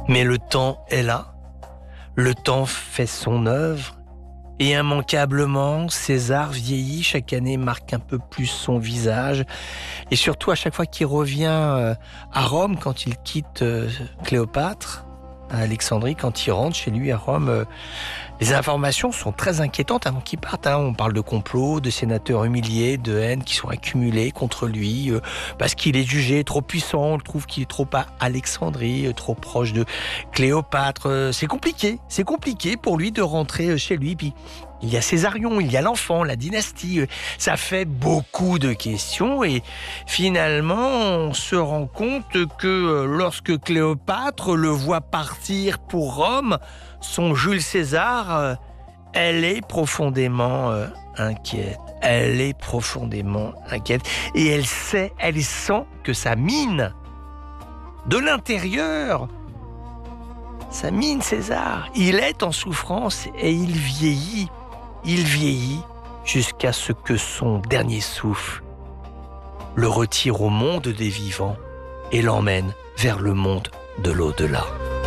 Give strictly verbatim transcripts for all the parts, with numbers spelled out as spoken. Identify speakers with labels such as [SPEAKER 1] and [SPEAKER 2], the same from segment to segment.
[SPEAKER 1] Mais le temps est là, le temps fait son œuvre, et immanquablement, César vieillit, chaque année marque un peu plus son visage, et surtout à chaque fois qu'il revient à Rome, quand il quitte Cléopâtre, à Alexandrie, quand il rentre chez lui à Rome, les informations sont très inquiétantes avant qu'il parte. Hein. On parle de complots, de sénateurs humiliés, de haine qui sont accumulées contre lui, euh, parce qu'il est jugé trop puissant, on le trouve qu'il est trop à Alexandrie, euh, trop proche de Cléopâtre. Euh, c'est compliqué, c'est compliqué pour lui de rentrer chez lui. Puis il y a Césarion, il y a l'enfant, la dynastie. Ça fait beaucoup de questions et finalement, on se rend compte que lorsque Cléopâtre le voit partir pour Rome, son Jules César, elle est profondément inquiète. Elle est profondément inquiète et elle sait, elle sent que sa mine, de l'intérieur, sa mine César, il est en souffrance et il vieillit. Il vieillit jusqu'à ce que son dernier souffle le retire au monde des vivants et l'emmène vers le monde de l'au-delà.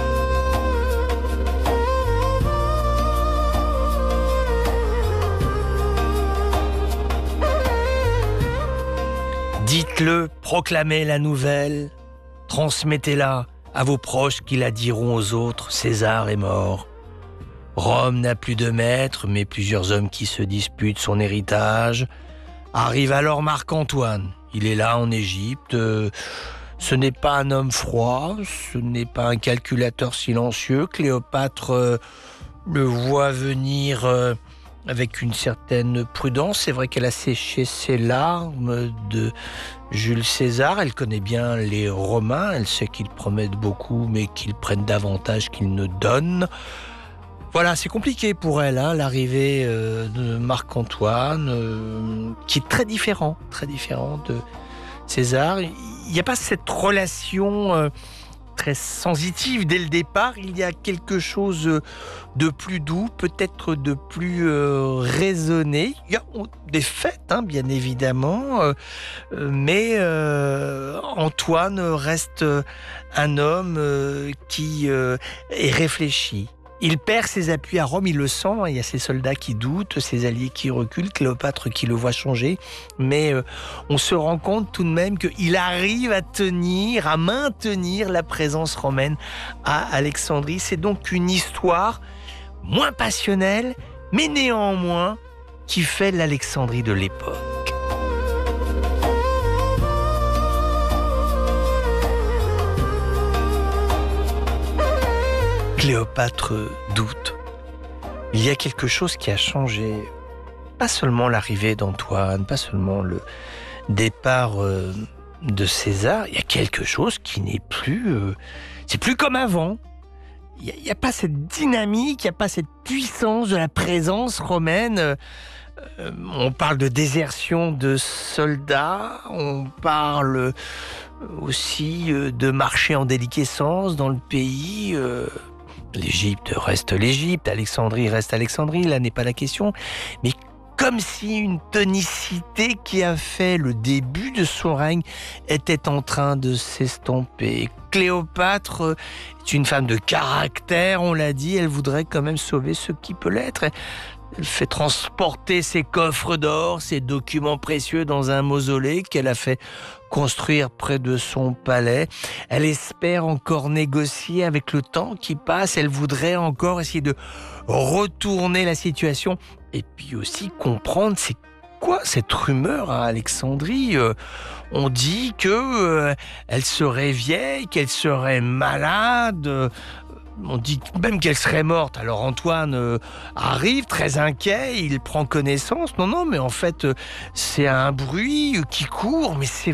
[SPEAKER 1] Dites-le, proclamez la nouvelle, transmettez-la à vos proches qui la diront aux autres, César est mort. Rome n'a plus de maître, mais plusieurs hommes qui se disputent son héritage. Arrive alors Marc-Antoine. Il est là en Égypte. Ce n'est pas un homme froid, ce n'est pas un calculateur silencieux. Cléopâtre le voit venir avec une certaine prudence. C'est vrai qu'elle a séché ses larmes de Jules César. Elle connaît bien les Romains. Elle sait qu'ils promettent beaucoup, mais qu'ils prennent davantage qu'ils ne donnent. Voilà, c'est compliqué pour elle, hein, l'arrivée euh, de Marc-Antoine, euh, qui est très différent, très différent de César. Il n'y a pas cette relation euh, très sensitive dès le départ. Il y a quelque chose de plus doux, peut-être de plus euh, raisonné. Il y a des fêtes, hein, bien évidemment, euh, mais euh, Antoine reste un homme euh, qui euh, est réfléchi. Il perd ses appuis à Rome, il le sent, il y a ses soldats qui doutent, ses alliés qui reculent, Cléopâtre qui le voit changer, mais euh, on se rend compte tout de même qu'il arrive à tenir, à maintenir la présence romaine à Alexandrie. C'est donc une histoire moins passionnelle, mais néanmoins qui fait l'Alexandrie de l'époque. Cléopâtre doute. Il y a quelque chose qui a changé. Pas seulement l'arrivée d'Antoine, pas seulement le départ de César. Il y a quelque chose qui n'est plus... Euh, c'est plus comme avant. Il n'y a, a pas cette dynamique, il n'y a pas cette puissance de la présence romaine. Euh, on parle de désertion de soldats, on parle aussi de marché en déliquescence dans le pays... Euh, L'Égypte reste l'Égypte, Alexandrie reste Alexandrie, là n'est pas la question. Mais comme si une tonicité qui a fait le début de son règne était en train de s'estomper. Cléopâtre est une femme de caractère, on l'a dit, elle voudrait quand même sauver ce qui peut l'être. Elle fait transporter ses coffres d'or, ses documents précieux dans un mausolée qu'elle a fait construire près de son palais. Elle espère encore négocier avec le temps qui passe. Elle voudrait encore essayer de retourner la situation et puis aussi comprendre c'est quoi cette rumeur à Alexandrie. Euh, on dit que euh, elle serait vieille, qu'elle serait malade. Euh, On dit même qu'elle serait morte. Alors Antoine euh, arrive très inquiet, il prend connaissance. Non, non, mais en fait, euh, c'est un bruit qui court, mais c'est